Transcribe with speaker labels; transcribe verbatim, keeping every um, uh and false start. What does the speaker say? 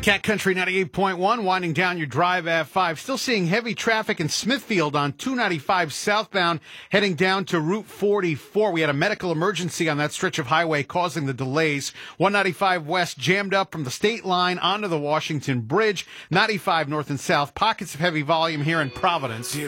Speaker 1: Cat Country ninety-eight point one, winding down your drive at five. Still seeing heavy traffic in Smithfield on two ninety-five southbound, heading down to Route forty-four. We had a medical emergency on that stretch of highway causing the delays. one ninety-five west jammed up from the state line onto the Washington Bridge. ninety-five north and south, pockets of heavy volume here in Providence.